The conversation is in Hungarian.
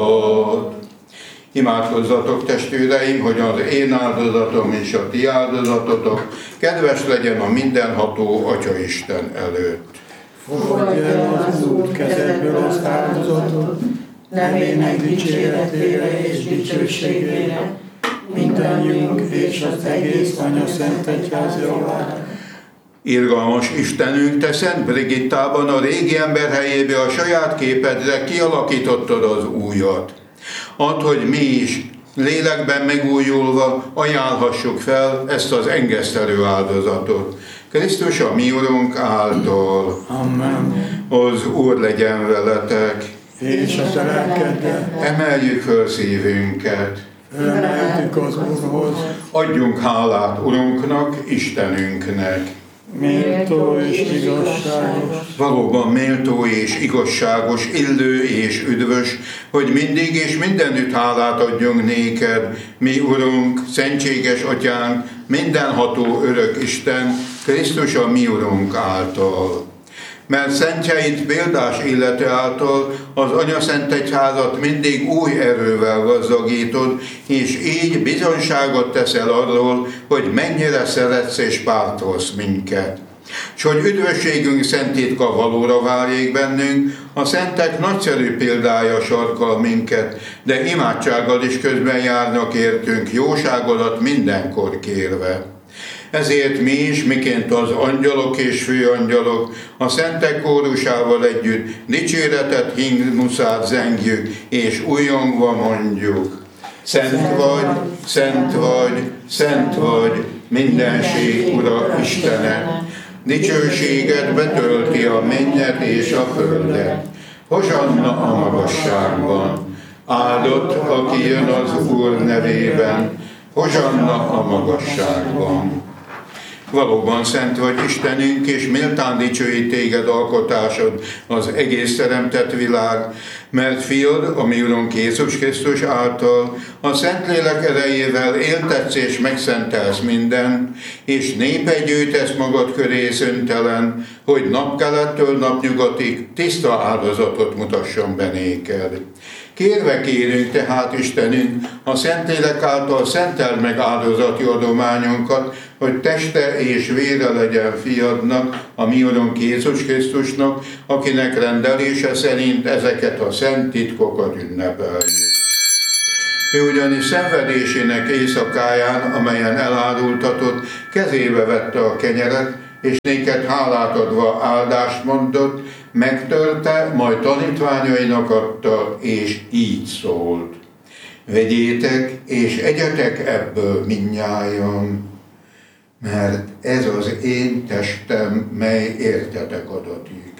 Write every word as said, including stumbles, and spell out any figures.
Imádkozzatok, testvéreim, hogy az én áldozatom és a ti áldozatotok kedves legyen a mindenható Atyaisten előtt. Fogadj el az Úr kezedből az áldozatot, nevének dicséretére és dicsőségére, mindannyiunk és az egész Anya Szent Egyház javára. Irgalmas Istenünk, te Szent Brigittában a régi ember helyébe a saját képedre kialakítottad az újat. Add, hogy mi is lélekben megújulva ajánlhassuk fel ezt az engesztelő áldozatot. Krisztus a mi Urunk által. Amen. Az Úr legyen veletek. És a te lelkeddel. Emeljük föl szívünket. Felemeltük az Úrhoz. Adjunk hálát Urunknak, Istenünknek. Méltó és igazságos. Valóban méltó és igazságos, illő és üdvös, hogy mindig és mindenütt hálát adjunk néked, mi Urunk, szentséges Atyánk, mindenható örök Isten, Krisztus a mi Urunk által. Mert szentjeid példás élete által az Anyaszent Egyházat mindig új erővel gazdagítod, és így bizonyságot teszel arról, hogy mennyire szeretsz és pártolsz minket. S hogy üdvösségünk szent titka valóra váljék bennünk, a szentek nagyszerű példája sarkal minket, de imádsággal is közben járnak értünk, jóságodat mindenkor kérve. Ezért mi is, miként az angyalok és főangyalok, a szentek kórusával együtt dicséretet, himnuszát zengjük, és újongva mondjuk. Szent vagy, szent vagy, szent vagy, mindenség Ura Istene. Dicsőséged betölti a mennyet és a földet. Hosanna a magasságban. Áldott, aki jön az Úr nevében. Hosanna a magasságban. Valóban szent vagy Istenünk, és méltán dicsőít téged alkotásod az egész teremtett világ, mert fiad, a mi Urunk Jézus Krisztus által a Szentlélek erejével éltetsz és megszentelsz mindent, és népe gyűjtesz magad köré szüntelen, hogy napkelettől napnyugatig tiszta áldozatot mutasson be néked. Kérve kérünk tehát, Istenünk, a Szentlélek által szenteld meg áldozati adományunkat, hogy teste és vére legyen fiadnak, a mi Urunk Jézus Krisztusnak, akinek rendelése szerint ezeket a szent titkokat ünnepeljük. Ő ugyanis szenvedésének éjszakáján, amelyen elárultatott, kezébe vette a kenyeret, és néked hálát adva áldást mondott, megtörte, majd tanítványainak adta, és így szólt. Vegyétek, és egyetek ebből mindnyájan, mert ez az én testem, mely értetek adatik.